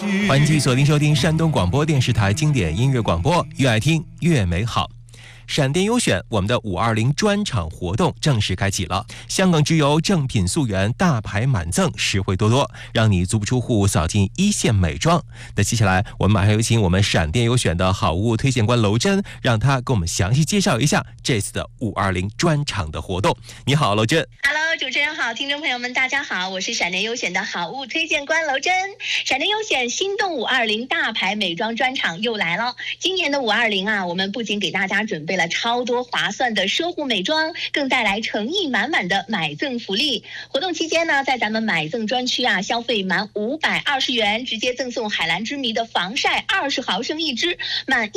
欢迎继续锁定收听山东广播电视台经典音乐广播，越爱听越美好。闪电优选，我们的520专场活动正式开启了。香港直邮正品溯源，大牌满赠，实惠多多，让你足不出户扫进一线美妆。那接下来我们马上有请我们闪电优选的好物推荐官娄真，让他给我们详细介绍一下这次的520专场的活动。你好，娄真。 Hello， 主持人好，听众朋友们大家好，我是闪电优选的好物推荐官娄真。闪电优选心动520大牌美妆专场又来了。今年的520啊，我们不仅给大家准备了超多划算的奢护美妆，更带来诚意满满的买赠福利。活动期间呢，在咱们买赠专区啊，消费满520元，直接赠送海蓝之谜的防晒20毫升1支，满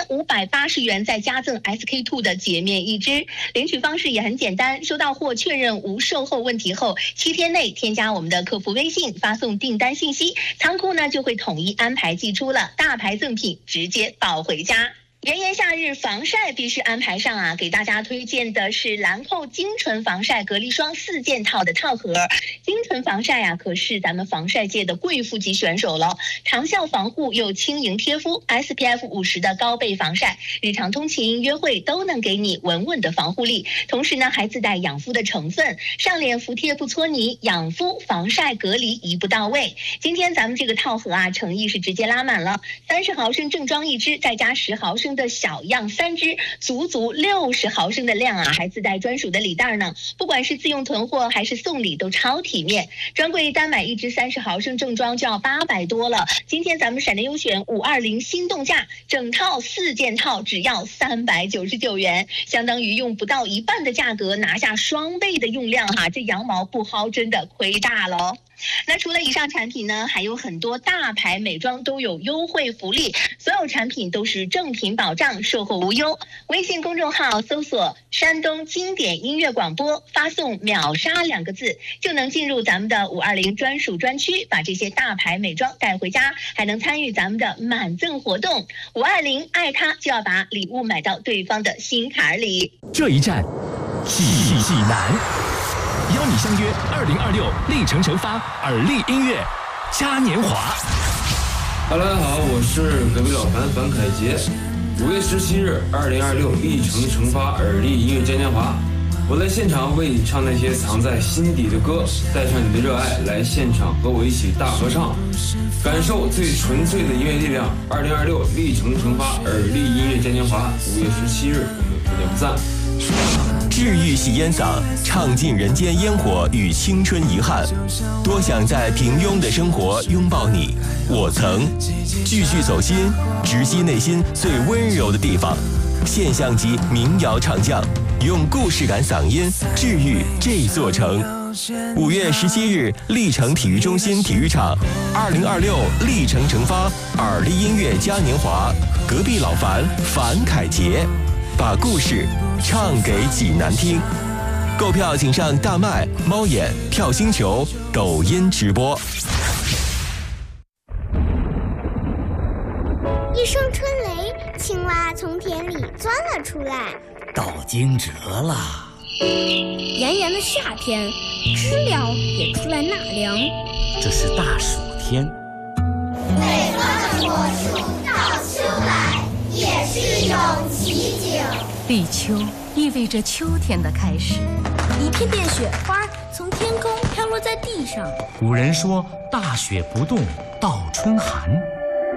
1580元再加赠 SK2 的洁面1支。领取方式也很简单，收到货确认无售后问题后，7天内添加我们的客服微信，发送订单信息，仓库呢就会统一安排寄出了，大牌赠品直接抱回家。炎炎夏日，防晒必须安排上啊！给大家推荐的是兰蔻精纯防晒隔离霜4件套的套盒。精纯防晒啊，可是咱们防晒界的贵妇级选手了，长效防护又轻盈贴肤 ，SPF 50的高倍防晒，日常通勤、约会都能给你稳稳的防护力。同时呢，还自带养肤的成分，上脸服帖不搓泥，养肤防晒隔离一步到位。今天咱们这个套盒啊，诚意是直接拉满了，30毫升正装1支，再加10毫升的小样3支，足60毫升的量啊，还自带专属的礼袋呢。不管是自用囤货还是送礼都超体面。专柜单买1支30毫升正装就要800多了，今天咱们闪电优选520心动价，整套4件套只要399元，相当于用不到一半的价格拿下双倍的用量哈，这羊毛不薅真的亏大了。那除了以上产品呢，还有很多大牌美妆都有优惠福利，所有产品都是正品保障，售后无忧。微信公众号搜索山东经典音乐广播，发送秒杀2个字，就能进入咱们的520专属专区，把这些大牌美妆带回家，还能参与咱们的满赠活动。520爱它，就要把礼物买到对方的心坎里。 这一站济南，邀你相约2026历程城发耳力音乐嘉年华。 大家好，我是隔壁老樊凯杰。5月17日，2026历程城发耳力音乐嘉年华，我在现场为你唱那些藏在心底的歌，带上你的热爱，来现场和我一起大合唱，感受最纯粹的音乐力量。2026历程城发耳力音乐嘉年华，5月17日，我们不见不散。 治愈系烟嗓，唱尽人间烟火与青春遗憾。多想在平庸的生活拥抱你，我曾句句走心，直击内心最温柔的地方。现象级民谣唱将，用故事感嗓音治愈这座城。5月17日，历城体育中心体育场，2026历城城发耳力音乐嘉年华，隔壁老樊凯杰，把故事唱给济南听。购票请上大麦、猫眼、票星球、抖音直播。 一声春雷，青蛙从田里钻了出来。 到惊蛰了。 炎炎的夏天，知了也出来纳凉。 这是大暑天。 北方的果树到秋来，也是一种奇景。 立秋意味着秋天的开始， 一片片雪花从天空飘落在地上。 古人说大雪不冻到春寒。